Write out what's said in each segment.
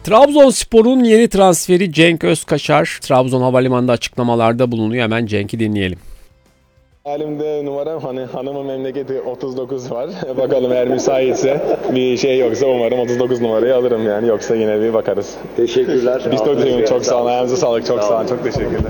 Trabzonspor'un yeni transferi Cenk Özkaçar Trabzon Havalimanı'nda açıklamalarda bulunuyor. Hemen Cenk'i dinleyelim. Halimde numaram hanımın memleketi 39 var. Bakalım eğer müsaitse bir şey yoksa umarım 39 numarayı alırım yani. Yoksa yine bir bakarız. Teşekkürler. Biz de teşekkür Çok sağ olun. Ayağınıza sağlık. Çok sağ olun. Çok teşekkürler.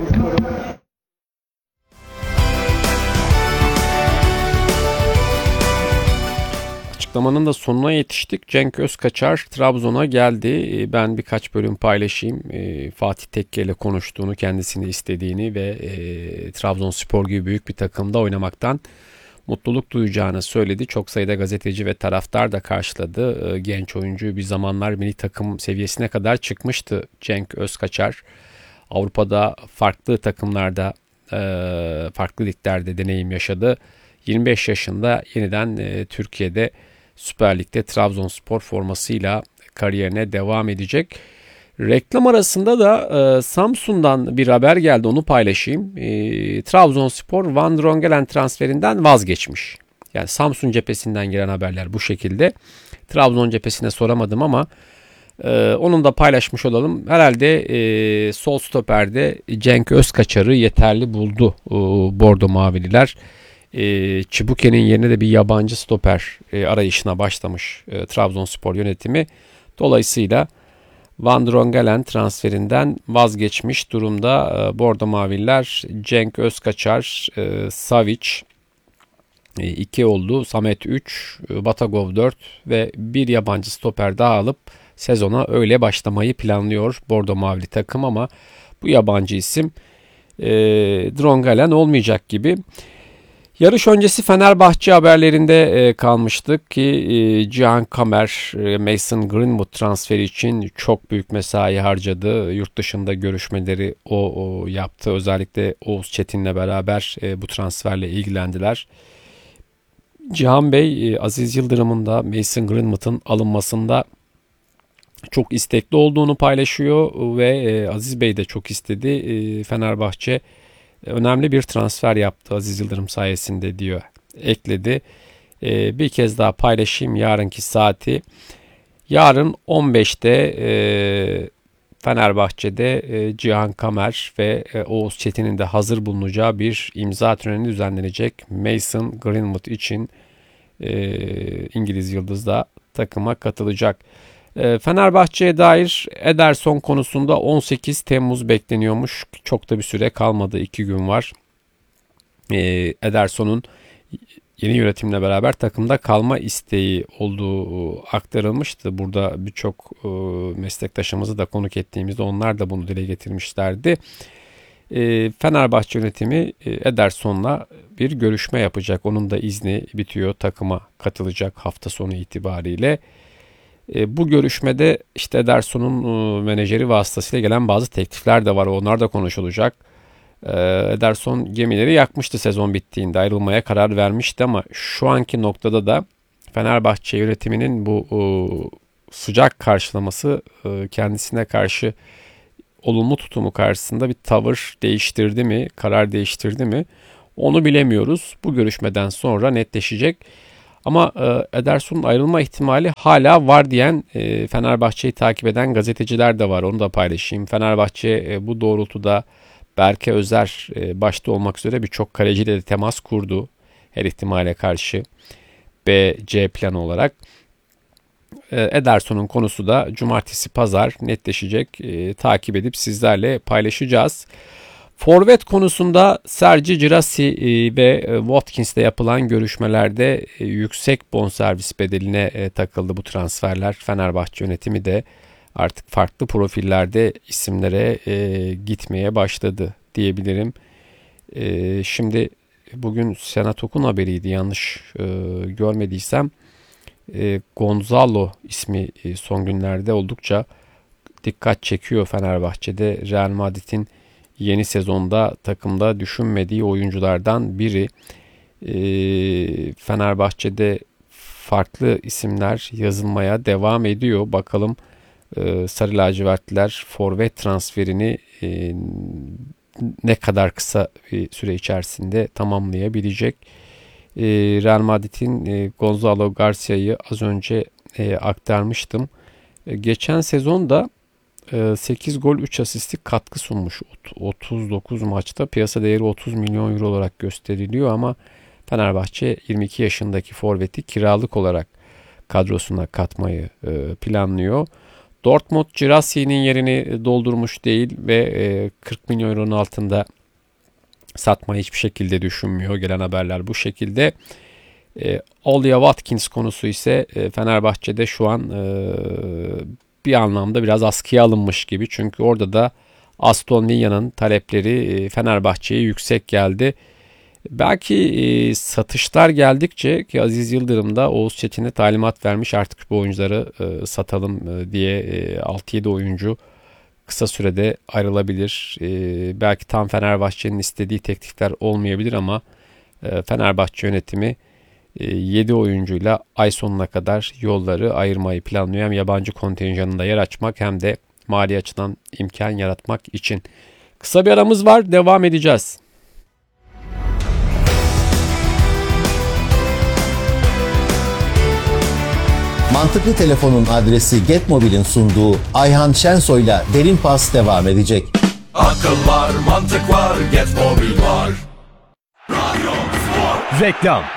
Açıklamanın da sonuna yetiştik. Cenk Özkaçar Trabzon'a geldi. Ben birkaç bölüm paylaşayım. Fatih Tekke ile konuştuğunu, kendisini istediğini ve Trabzonspor gibi büyük bir takımda oynamaktan mutluluk duyacağını söyledi. Çok sayıda gazeteci ve taraftar da karşıladı. Genç oyuncu bir zamanlar milli takım seviyesine kadar çıkmıştı Cenk Özkaçar. Avrupa'da farklı takımlarda, farklı liglerde deneyim yaşadı. 25 yaşında yeniden Türkiye'de Süper Lig'de Trabzonspor formasıyla kariyerine devam edecek. Reklam arasında da Samsun'dan bir haber geldi, onu paylaşayım. Trabzonspor Van Drongelen transferinden vazgeçmiş. Yani Samsun cephesinden gelen haberler bu şekilde. Trabzon cephesine soramadım ama onun da paylaşmış olalım. Herhalde sol stoperde Cenk Özkaçar'ı yeterli buldu Bordo Mavililer. Çibuke'nin yerine de bir yabancı stoper arayışına başlamış Trabzonspor yönetimi. Dolayısıyla Van Drongelen transferinden vazgeçmiş durumda. Bordo Maviller Cenk Özkaçar, Savic 2 oldu, Samet 3, Batagov 4 ve bir yabancı stoper daha alıp sezona öyle başlamayı planlıyor Bordo Mavili takım ama bu yabancı isim Drongelen olmayacak gibi. Yarış öncesi Fenerbahçe haberlerinde kalmıştık ki Cihan Kamer, Mason Greenwood transferi için çok büyük mesai harcadı. Yurt dışında görüşmeleri o yaptı. Özellikle Oğuz Çetin'le beraber bu transferle ilgilendiler. Cihan Bey, Aziz Yıldırım'ın da Mason Greenwood'un alınmasında çok istekli olduğunu paylaşıyor ve Aziz Bey de çok istedi. Fenerbahçe önemli bir transfer yaptı Aziz Yıldırım sayesinde diyor, ekledi. Bir kez daha paylaşayım yarınki saati. Yarın 15'te Fenerbahçe'de Cihan Kamer ve Oğuz Çetin'in de hazır bulunacağı bir imza töreni düzenlenecek. Mason Greenwood için İngiliz Yıldız da takıma katılacak. Fenerbahçe'ye dair Ederson konusunda 18 Temmuz bekleniyormuş. Çok da bir süre kalmadı. 2 gün var. Ederson'un yeni yönetimle beraber takımda kalma isteği olduğu aktarılmıştı. Burada birçok meslektaşımızı da konuk ettiğimizde onlar da bunu dile getirmişlerdi. Fenerbahçe yönetimi Ederson'la bir görüşme yapacak. Onun da izni bitiyor. Takıma katılacak hafta sonu itibariyle. Bu görüşmede işte Ederson'un menajeri vasıtasıyla gelen bazı teklifler de var. Onlar da konuşulacak. Ederson gemileri yakmıştı sezon bittiğinde. Ayrılmaya karar vermişti ama şu anki noktada da Fenerbahçe yönetiminin bu sıcak karşılaması kendisine karşı olumlu tutumu karşısında bir tavır değiştirdi mi, karar değiştirdi mi? Onu bilemiyoruz. Bu görüşmeden sonra netleşecek. Ama Ederson'un ayrılma ihtimali hala var diyen Fenerbahçe'yi takip eden gazeteciler de var. Onu da paylaşayım. Fenerbahçe bu doğrultuda Berke Özer başta olmak üzere birçok kaleciyle de temas kurdu. Her ihtimale karşı B, C planı olarak. Ederson'un konusu da cumartesi pazar netleşecek. Takip edip sizlerle paylaşacağız. Forvet konusunda Sergi Girassi ve Watkins'le yapılan görüşmelerde yüksek bonservis bedeline takıldı bu transferler. Fenerbahçe yönetimi de artık farklı profillerde isimlere gitmeye başladı diyebilirim. Şimdi bugün Senat Okun haberiydi, yanlış görmediysem. Gonzalo ismi son günlerde oldukça dikkat çekiyor Fenerbahçe'de. Real Madrid'in yeni sezonda takımda düşünmediği oyunculardan biri. Fenerbahçe'de farklı isimler yazılmaya devam ediyor. Bakalım Sarı lacivertliler forvet transferini ne kadar kısa bir süre içerisinde tamamlayabilecek. Real Madrid'in Gonzalo Garcia'yı az önce aktarmıştım. Geçen sezon da 8 gol 3 asistlik katkı sunmuş. 39 maçta piyasa değeri 30 milyon euro olarak gösteriliyor ama Fenerbahçe 22 yaşındaki forveti kiralık olarak kadrosuna katmayı planlıyor. Dortmund Girassi'nin yerini doldurmuş değil ve 40 milyon euronun altında satmayı hiçbir şekilde düşünmüyor. Gelen haberler bu şekilde. Olya Watkins konusu ise Fenerbahçe'de şu an bir anlamda biraz askıya alınmış gibi. Çünkü orada da Aston Villa'nın talepleri Fenerbahçe'ye yüksek geldi. Belki satışlar geldikçe ki Aziz Yıldırım da Oğuz Çetin'e talimat vermiş artık bu oyuncuları satalım diye 6-7 oyuncu kısa sürede ayrılabilir. Belki tam Fenerbahçe'nin istediği teklifler olmayabilir ama Fenerbahçe yönetimi 7 oyuncuyla ay sonuna kadar yolları ayırmayı planlıyor. Hem yabancı kontenjanında yer açmak hem de mali açıdan imkan yaratmak için. Kısa bir aramız var. Devam edeceğiz. Mantıklı Telefon'un adresi Getmobil'in sunduğu Ayhan Şensoy'la Derin Pas devam edecek. Akıl var, mantık var, Getmobil var. Reklam.